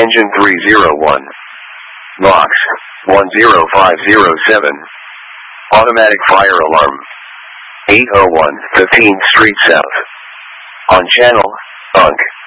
engine 301. Box 10507. Automatic fire alarm. 801 15th Street South. On channel, UNC.